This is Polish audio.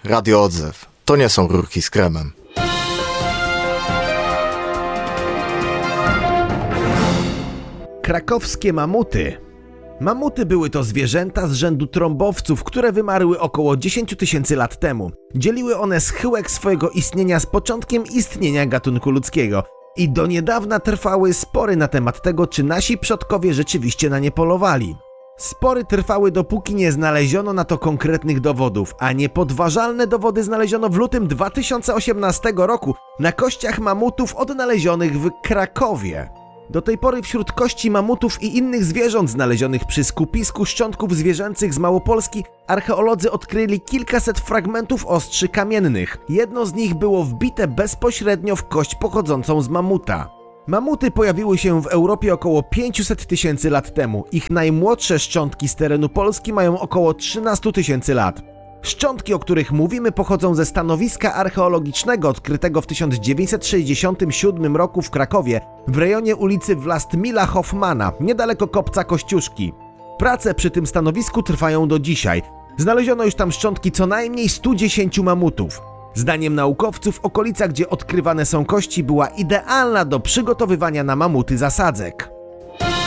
Radio Odzew. To nie są rurki z kremem. Krakowskie mamuty. Mamuty były to zwierzęta z rzędu trąbowców, które wymarły około 10 000 lat temu. Dzieliły one schyłek swojego istnienia z początkiem istnienia gatunku ludzkiego. I do niedawna trwały spory na temat tego, czy nasi przodkowie rzeczywiście na nie polowali. Spory trwały, dopóki nie znaleziono na to konkretnych dowodów, a niepodważalne dowody znaleziono w lutym 2018 roku na kościach mamutów odnalezionych w Krakowie. Do tej pory wśród kości mamutów i innych zwierząt znalezionych przy skupisku szczątków zwierzęcych z Małopolski archeolodzy odkryli kilkaset fragmentów ostrzy kamiennych. Jedno z nich było wbite bezpośrednio w kość pochodzącą z mamuta. Mamuty pojawiły się w Europie około 500 000 lat temu. Ich najmłodsze szczątki z terenu Polski mają około 13 000 lat. Szczątki, o których mówimy, pochodzą ze stanowiska archeologicznego odkrytego w 1967 roku w Krakowie w rejonie ulicy Vlastimila Hoffmana, niedaleko Kopca Kościuszki. Prace przy tym stanowisku trwają do dzisiaj. Znaleziono już tam szczątki co najmniej 110 mamutów. Zdaniem naukowców okolica, gdzie odkrywane są kości, była idealna do przygotowywania na mamuty zasadzek.